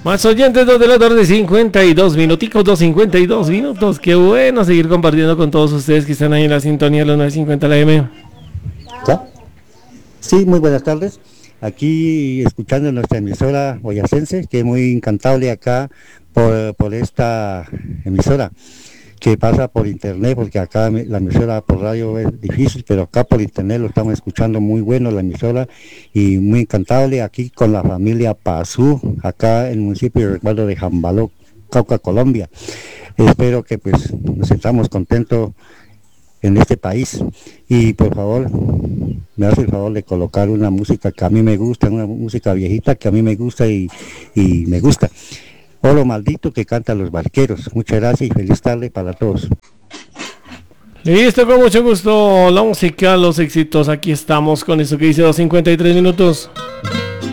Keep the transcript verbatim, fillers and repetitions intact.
Más oyentes, dos de la tarde, cincuenta y dos minuticos, dos cincuenta y dos minutos. Qué bueno seguir compartiendo con todos ustedes que están ahí en la sintonía de los nueve cincuenta la M. ¿Ya? Sí, muy buenas tardes. Aquí escuchando nuestra emisora boyacense, que es muy encantable acá por, por esta emisora que pasa por internet, porque acá la emisora por radio es difícil, pero acá por internet lo estamos escuchando muy bueno la emisora y muy encantable aquí con la familia Pazú, acá en el municipio de Resguardo de Jambaló, Cauca, Colombia. Espero que pues nos sentamos contentos en este país y por favor me hace el favor de colocar una música que a mí me gusta, una música viejita que a mí me gusta y, y me gusta. Oro maldito que cantan los barqueros. Muchas gracias y feliz tarde para todos. Listo, con mucho gusto, la música, los éxitos, aquí estamos con eso que dice dos cincuenta y tres minutos.